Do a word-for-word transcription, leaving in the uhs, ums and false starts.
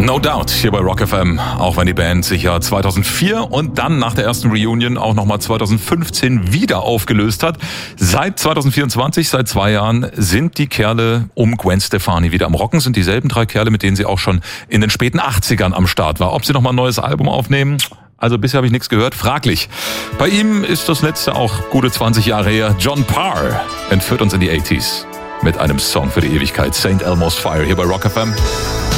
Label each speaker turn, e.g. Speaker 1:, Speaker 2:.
Speaker 1: No Doubt hier bei Rock F M, auch wenn die Band sich ja zweitausendvier und dann nach der ersten Reunion auch nochmal zweitausendfünfzehn wieder aufgelöst hat. Seit zweitausendvierundzwanzig, seit zwei Jahren, sind die Kerle um Gwen Stefani wieder am Rocken, sind dieselben drei Kerle, mit denen sie auch schon in den späten achtzigern am Start war. Ob sie nochmal ein neues Album aufnehmen? Also bisher habe ich nichts gehört, fraglich. Bei ihm ist das letzte auch gute zwanzig Jahre her. John Parr entführt uns in die achtziger mit einem Song für die Ewigkeit, Saint Elmo's Fire, hier bei Rock F M.